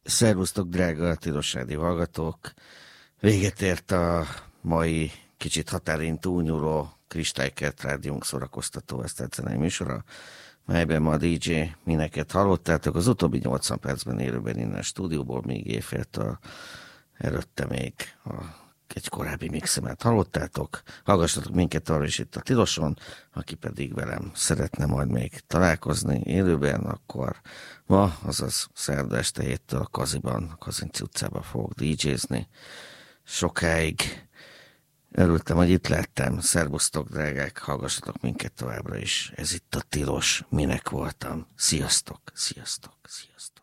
Szervusztok, drága Tilos Rádió hallgatók! Véget ért a mai kicsit határin túlnyúló Kristálykert rádiónk szórakoztató esztercenei műsora, melyben ma a DJ Mineket hallottátok. Az utóbbi 80 percben élőben innen a stúdióból, még éjféltől előtte még egy korábbi mixemet hallottátok. Hallgassatok minket arra is itt a Tiloson, aki pedig velem szeretne majd még találkozni élőben, akkor ma, azaz szerda este 7-től a Kaziban, a Kazinci utcában fogok DJ-zni. Sokáig örültem, hogy itt lettem. Szervusztok, drágák, hallgassatok minket továbbra is. Ez itt a Tilos, Minek voltam. Sziasztok, sziasztok, sziasztok.